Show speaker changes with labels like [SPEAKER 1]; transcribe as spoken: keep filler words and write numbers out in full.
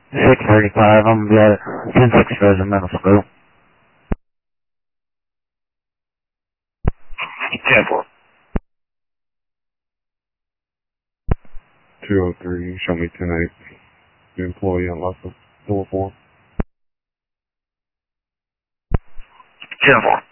[SPEAKER 1] six thirty-five, I'm gonna be at ten six Regimental School. ten four.
[SPEAKER 2] two oh three, show me ten eight. The employee unlocked the door for.
[SPEAKER 1] ten four.